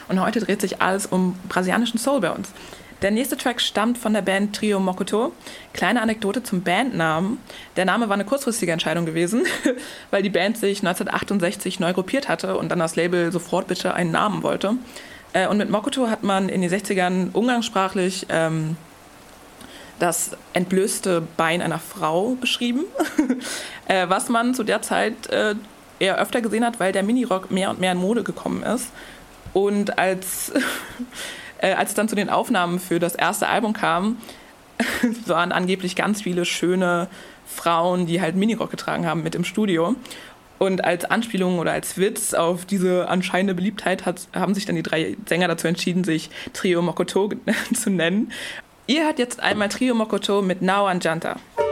Und heute dreht sich alles um brasilianischen Soul bei uns. Der nächste Track stammt von der Band Trio Mokoto. Kleine Anekdote zum Bandnamen. Der Name war eine kurzfristige Entscheidung gewesen, weil die Band sich 1968 neu gruppiert hatte und dann das Label sofort bitte einen Namen wollte. Und mit Mokoto hat man in den 60ern umgangssprachlich das entblößte Bein einer Frau beschrieben, was man zu der Zeit eher öfter gesehen hat, weil der Minirock mehr und mehr in Mode gekommen ist. Und als es dann zu den Aufnahmen für das erste Album kam, waren angeblich ganz viele schöne Frauen, die halt Minirock getragen haben, mit im Studio. Und als Anspielung oder als Witz auf diese anscheinende Beliebtheit haben sich dann die 3 Sänger dazu entschieden, sich Trio Mokoto zu nennen. Ihr hört jetzt einmal Trio Mokoto mit Now Anjanta.